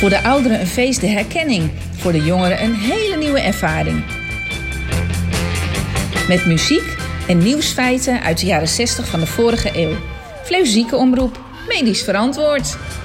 Voor de ouderen een feest de herkenning. Voor de jongeren een hele nieuwe ervaring. Met muziek en nieuwsfeiten uit de jaren 60 van de vorige eeuw. Fleuw Ziekenomroep, medisch verantwoord.